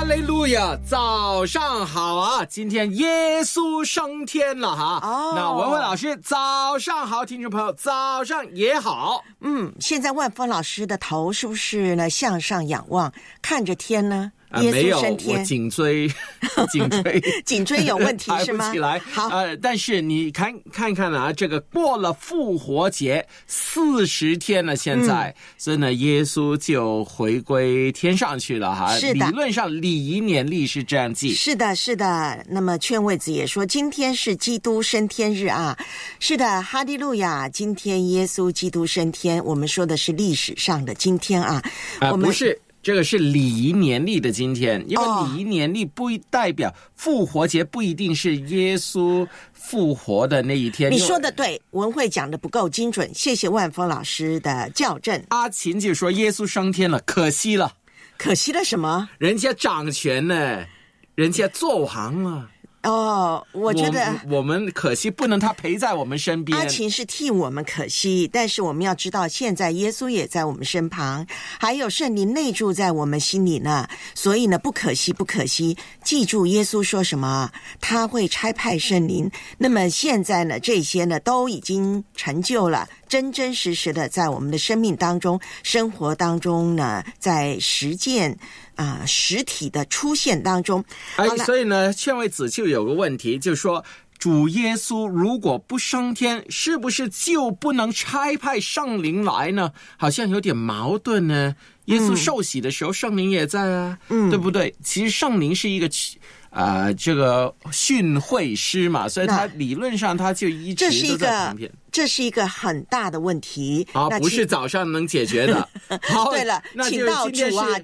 利路亚，早上好啊！今天耶稣升天了哈。那文文老师早上好，听众朋友早上也好。 现在万峰老师的头是不是呢向上仰望，看着天呢？ 没有，我颈椎颈椎有问题是吗？ 抬不起来。 好， 但是你看看啊，这个过了复活节40天了，现在，所以呢，耶稣就回归天上去了哈。 是的， 理论上礼仪年历是这样记。 是的，是的。那么劝慰子也说，今天是基督升天日啊。是的，哈利路亚！今天耶稣基督升天，我们说的是历史上的今天啊。 不是。这个是礼仪年历的今天，因为礼仪年历不代表复活节不一定是耶稣复活的那一天。 你说的对，文慧讲的不够精准，谢谢万峰老师的校正。 阿琴就说耶稣升天了，可惜了。 可惜了什么？ 人家掌权呢，人家做王了。 我觉得我们可惜不能他陪在我们身边。 阿琴是替我们可惜，但是我们要知道，现在耶稣也在我们身旁，还有圣灵内住在我们心里呢。所以呢，不可惜，不可惜。记住耶稣说什么？他会差派圣灵。那么现在呢，这些呢都已经成就了，真真实实的在我们的生命当中、生活当中呢，在实践实体的出现当中。 所以呢，劝慰子就有个问题，就是说主耶稣如果不升天，是不是就不能差派圣灵来呢？好像有点矛盾呢。耶稣受洗的时候，圣灵也在啊，对不对？其实圣灵是一个这个训诲师嘛，所以他理论上他就一直都在旁边。 这是一个很大的问题不是早上能解决的。好， 对了，请到主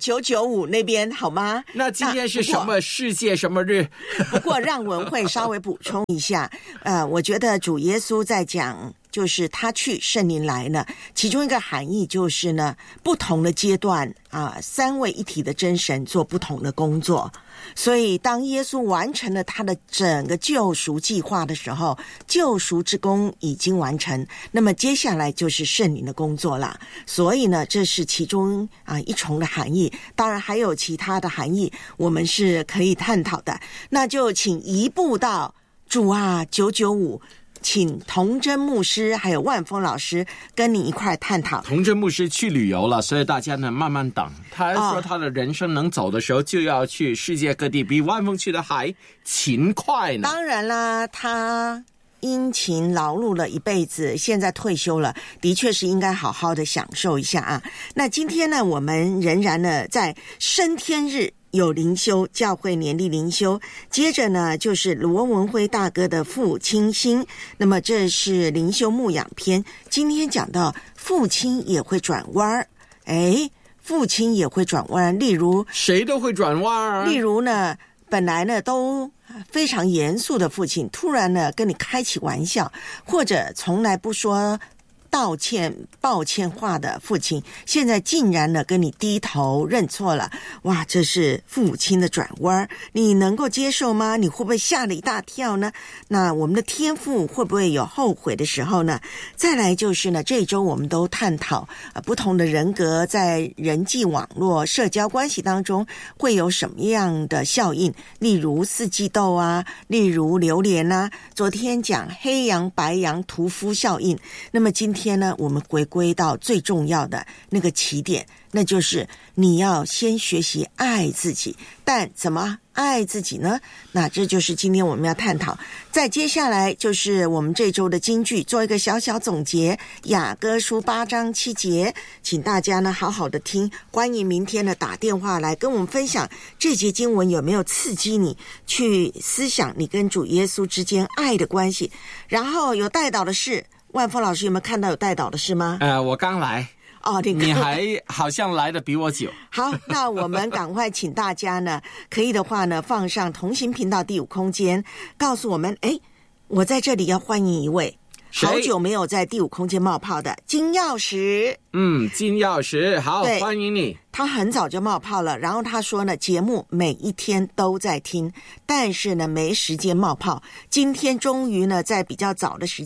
995那边好吗？ 那今天是什么世界什么日？ 不过让文慧稍微补充一下，我觉得主耶稣在讲，就是他去圣灵来呢，其中一个含义就是呢，不同的阶段三位一体的真神做不同的工作。所以当耶稣完成了他的整个救赎计划的时候，救赎之功已经完成，那么接下来就是圣灵的工作了。所以呢，这是其中一重的含义，当然还有其他的含义我们是可以探讨的。那就请移步到主995，请童真牧师还有万峰老师跟你一块探讨。 童真牧师去旅游了，所以大家呢慢慢等。他说他的人生能走的时候，就要去世界各地，比万峰去的还勤快呢。 当然啦，他殷勤劳碌了一辈子，现在退休了，的确是应该好好的享受一下啊。那今天呢，我们仍然呢在升天日有灵修，教会年历灵修，接着呢就是罗文辉大哥的父亲心。那么这是灵修牧养篇，今天讲到父亲也会转弯。父亲也会转弯，例如谁都会转弯。 例如呢，本来呢都非常严肃的父亲，突然呢跟你开起玩笑，或者从来不说抱歉话的父亲，现在竟然呢跟你低头认错了。哇，这是父亲的转弯，你能够接受吗？你会不会吓了一大跳呢？那我们的天父会不会有后悔的时候呢？再来就是呢，这周我们都探讨不同的人格在人际网络社交关系当中会有什么样的效应，例如四季豆例如榴莲昨天讲黑羊白羊屠夫效应。那么今天呢，我们回归到最重要的那个起点，那就是你要先学习爱自己。但怎么爱自己呢？那这就是今天我们要探讨。再接下来就是我们这周的金句，做一个小小总结，雅歌书8章7节，请大家呢好好的听，欢迎明天呢打电话来跟我们分享这节经文有没有刺激你去思想你跟主耶稣之间爱的关系。然后有代祷的事，万峰老师有没有看到有代祷的事吗？ 我刚来。你还好像来得比我久。 好，那我们赶快请大家呢，可以的话呢，放上同行频道第5空间，告诉我们，我在这里要欢迎一位好久没有在第5空间冒泡的金钥匙。 金钥匙，好，欢迎你。 他很早就冒泡了，然后他说呢，节目每一天都在听，但是呢没时间冒泡。今天终于呢在比较早的时间呢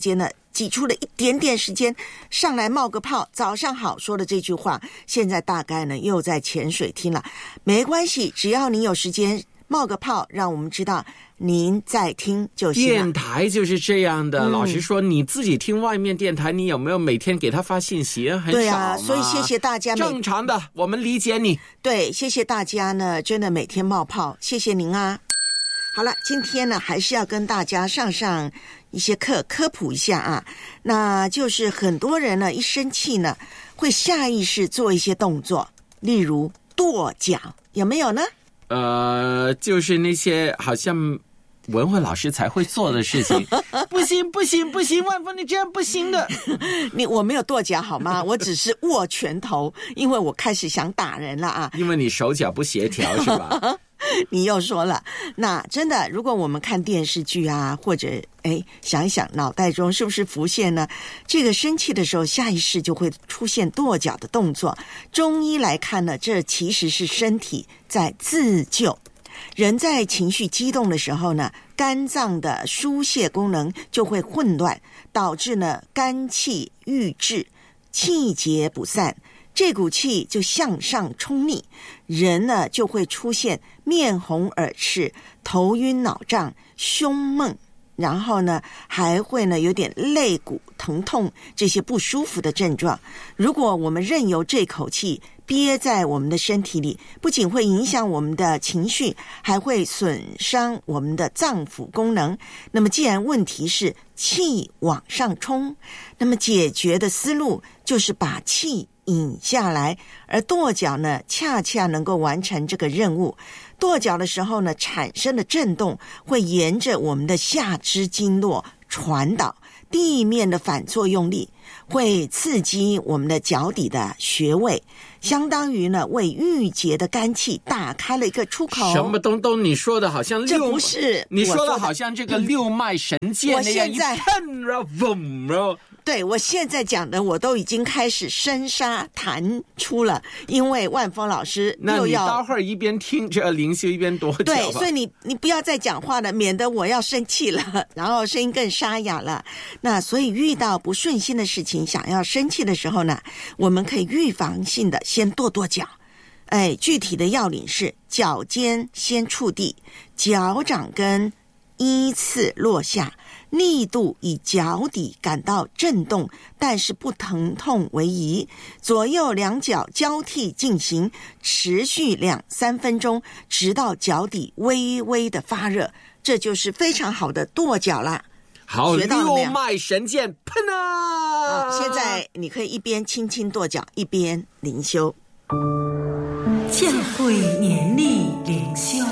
挤出了一点点时间上来冒个泡，早上好说的这句话，现在大概呢又在潜水厅了。没关系，只要你有时间冒个泡，让我们知道您在听就行了。 电台就是这样的，老实说，你自己听外面电台，你有没有每天给他发信息？很少。 对啊，所以谢谢大家。 正常的，我们理解你。 对，谢谢大家呢，真的每天冒泡，谢谢您啊。好了，今天呢还是要跟大家上一些课，科普一下啊。那就是很多人呢一生气呢，会下意识做一些动作，例如跺脚，有没有呢？ 就是那些好像文慧老师才会做的事情。不行，万峰你这样不行的。 我没有跺脚好吗？我只是握拳头，因为我开始想打人了啊。 因为你手脚不协调是吧？ 你又说了，那真的，如果我们看电视剧啊，或者想一想，脑袋中是不是浮现呢？这个生气的时候，下意识就会出现跺脚的动作。中医来看呢，这其实是身体在自救。人在情绪激动的时候呢，肝脏的疏泄功能就会混乱，导致呢肝气郁滞，气结不散。这股气就向上冲逆，人呢就会出现面红耳赤、头晕脑胀、胸闷，然后呢还会呢有点肋骨疼痛这些不舒服的症状。如果我们任由这口气憋在我们的身体里，不仅会影响我们的情绪，还会损伤我们的脏腑功能。那么既然问题是气往上冲，那么解决的思路就是把气引下来，而跺脚呢恰恰能够完成这个任务。跺脚的时候呢，产生的震动会沿着我们的下肢经络传导，地面的反作用力会刺激我们的脚底的穴位，相当于呢为郁结的肝气打开了一个出口。 什么东东？你说的好像这不是你说的好像这个六脉神剑那样一碰，然后嗡，然后对，我现在讲的我都已经开始生杀弹出了，因为万峰老师又要。 那你待会儿一边听着灵修一边跺脚。 对，所以你不要再讲话了，免得我要生气了，然后声音更沙哑了。那所以遇到不顺心的事情，想要生气的时候呢，我们可以预防性的先跺脚。具体的要领是脚尖先触地，脚掌根依次落下，力度以脚底感到震动但是不疼痛为宜，左右两脚交替进行，持续2-3分钟，直到脚底微微的发热，这就是非常好的跺脚啦。 好，六脉神剑喷啊！ 现在你可以一边轻轻跺脚一边灵修。 教会年历灵修，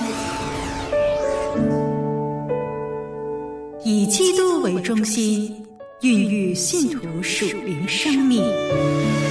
以基督为中心，孕育信徒属灵生命。